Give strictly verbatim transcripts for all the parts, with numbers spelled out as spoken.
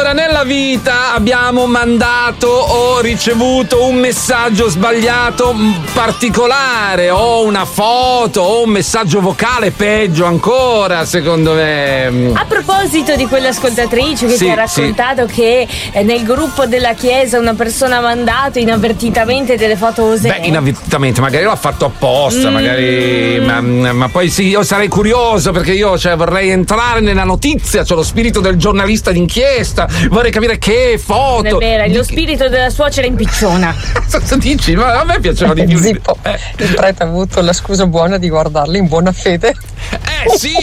Allora, nella vita abbiamo mandato o ricevuto un messaggio sbagliato particolare, o una foto, o un messaggio vocale, peggio ancora, secondo me. A proposito di quell'ascoltatrice che sì, ti ha raccontato sì. che eh, nel gruppo della chiesa una persona ha mandato inavvertitamente delle foto osè. Beh, inavvertitamente, magari l'ha fatto apposta, mm. magari. Ma, ma poi sì, io sarei curioso perché io cioè, vorrei entrare nella notizia, c'ho lo spirito del giornalista d'inchiesta, vorrei capire che foto. Non è vero, di... lo spirito della suocera impicciona. Cosa dici? Ma a me piaceva di più. Zippo, eh. il prete ha avuto la scusa buona di guardarli in buona fede. Eh sì,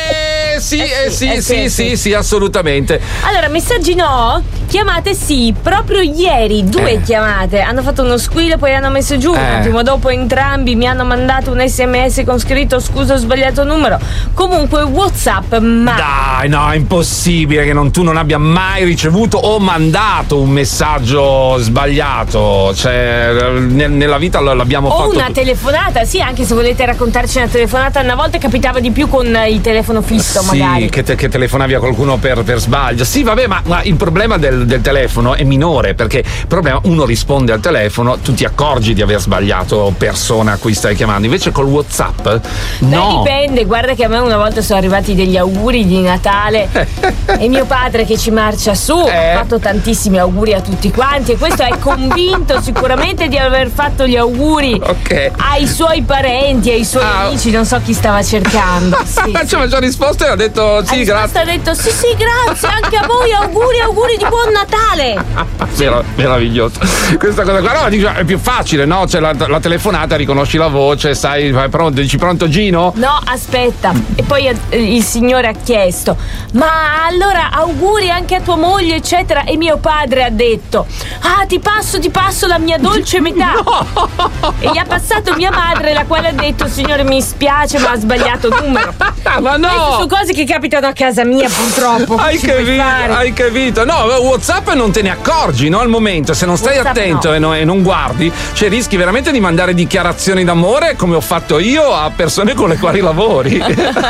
eh sì, eh sì, eh sì, sì, sì, sì, sì, sì, assolutamente. Allora, messaggi no, chiamate sì. Proprio ieri due eh. chiamate hanno fatto uno squillo, poi hanno messo giù. Eh. Un attimo dopo entrambi mi hanno mandato un sms con scritto scusa ho sbagliato numero. Comunque WhatsApp, ma dai, no, è impossibile che non, tu non abbia mai ricevuto o mandato un messaggio sbagliato. Cioè, ne, nella vita l'abbiamo o fatto. O una tu... telefonata, sì, anche se volete raccontarci una telefonata. Una volta capitava di più con il telefono fisso, sì, magari. Che, te, che telefonavi a qualcuno per, per sbaglio. Sì, vabbè, ma, ma il problema del, del telefono è minore, perché il problema, uno risponde al telefono, tu ti accorgi di aver sbagliato persona a cui stai chiamando. Invece col WhatsApp no. Beh, dipende, guarda che a me una volta sono arrivati degli auguri di Natale e mio padre che ci marcia su eh. ha fatto tantissimi auguri a tutti quanti, e questo è convinto sicuramente di aver fatto gli auguri okay. ai suoi parenti, ai suoi ah. amici, non so chi stava cercando. Sì, cioè, sì. ma già risposto e ha detto sì, grazie. Ha detto sì, sì, grazie, anche a voi auguri, auguri di buon Natale. Mer- meraviglioso. Questa cosa qua, no, dico, è più facile, no? Cioè la, la telefonata, riconosci la voce, sai, vai pronto, dici pronto Gino? No, aspetta. E poi il signore ha chiesto: ma allora auguri anche a tua moglie, eccetera. E mio padre ha detto: ah, ti passo, ti passo la mia dolce metà. No. E gli ha passato mia madre, la quale ha detto: signore, mi spiace, ma ha sbagliato numero. Ma no! Queste sono cose che capitano a casa mia, purtroppo. Hai capito? Hai capito? No, WhatsApp non te ne accorgi, no? Al momento, se non stai WhatsApp attento no. e, no, e non guardi, cioè rischi veramente di mandare dichiarazioni d'amore, come ho fatto io, a persone con le quali lavori.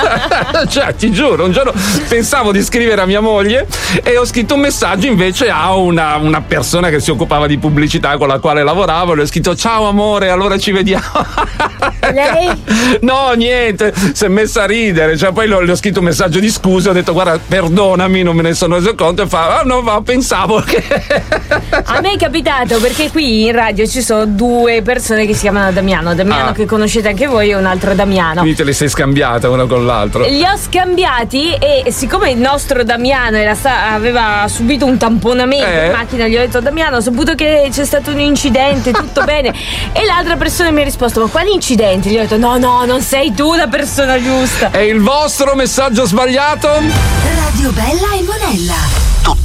Cioè, ti giuro, un giorno pensavo di scrivere a mia moglie e ho scritto un messaggio invece a una, una persona che si occupava di pubblicità con la quale lavoravo, e le ho scritto: ciao amore, allora ci vediamo. Lei? No, niente, si è messa a ridere, cioè poi le ho scritto un messaggio di scusa, ho detto: guarda, perdonami, non me ne sono reso conto, e fa: ah no, ma pensavo che... A me è capitato, perché qui in radio ci sono due persone che si chiamano Damiano Damiano ah. che conoscete anche voi, e un altro Damiano. Quindi te li sei scambiata una con l'altro? Li ho scambiati, e siccome il nostro Damiano era sta- aveva subito un tamponamento eh. in macchina, gli ho detto: Damiano, ho saputo che c'è stato un incidente, tutto bene? E l'altra persona mi ha risposto: ma quali incidenti? Gli ho detto: no, no, non sei tu la persona giusta. È il vostro messaggio sbagliato? Radio Bella e Monella.